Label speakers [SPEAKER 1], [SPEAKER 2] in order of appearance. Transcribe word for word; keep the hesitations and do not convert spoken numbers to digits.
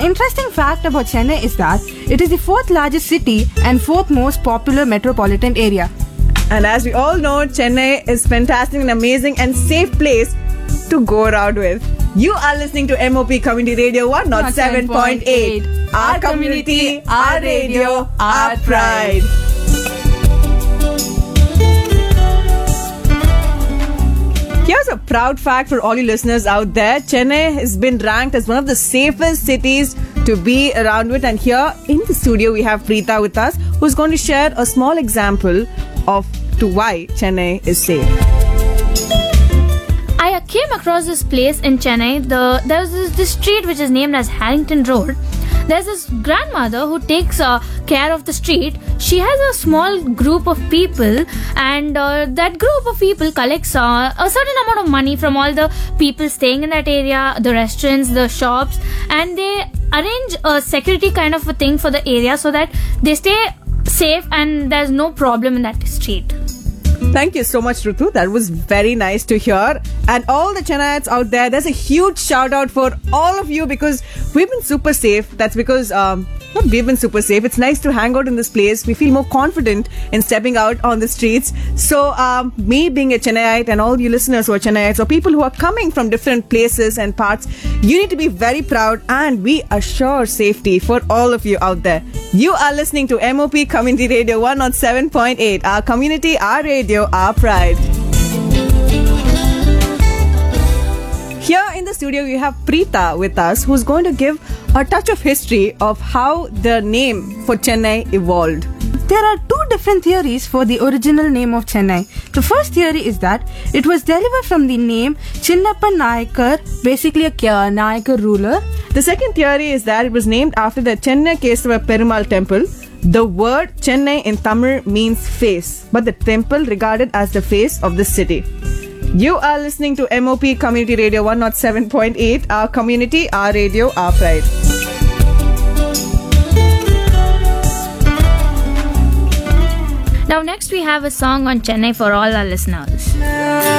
[SPEAKER 1] interesting fact about Chennai is that it is the fourth largest city and fourth most popular metropolitan area.
[SPEAKER 2] And as we all know, Chennai is fantastic and amazing and safe place to go around with. You are listening to M O P Community Radio one oh seven point eight. Our community, our radio, our pride. Here's a proud fact for all you listeners out there. Chennai has been ranked as one of the safest cities to be around with. And here in the studio, we have Preeta with us, who's going to share a small example of to why Chennai is safe.
[SPEAKER 3] I came across this place in Chennai. The there was this, this street which is named as Harrington Road. There's this grandmother who takes uh, care of the street. She has a small group of people, and uh, that group of people collects uh, a certain amount of money from all the people staying in that area, the restaurants, the shops, and they arrange a security kind of a thing for the area so that they stay safe and there's no problem in that street.
[SPEAKER 2] Thank you so much, Rutu. That was very nice to hear. And all the Chennaites out there, there's a huge shout out for all of you because we've been super safe. That's because um, not we've been super safe. It's nice to hang out in this place. We feel more confident in stepping out on the streets. So um, me being a Chennaiite and all you listeners who are Chennaites or people who are coming from different places and parts, you need to be very proud and we assure safety for all of you out there. You are listening to M O P Community Radio one oh seven point eight. Our community, our radio, our pride. Here in the studio, we have Preeta with us, who's going to give a touch of history of how the name for Chennai evolved.
[SPEAKER 1] There are two different theories for the original name of Chennai. The first theory is that it was derived from the name Chinnappa Nayakar, basically a Nayakar ruler.
[SPEAKER 2] The second theory is that it was named after the Chennai Kesava Perumal temple. The word Chennai in Tamil means face, but the temple regarded as the face of the city. You are listening to M O P Community Radio one oh seven point eight, our community, our radio, our pride.
[SPEAKER 3] Now next we have a song on Chennai for all our listeners.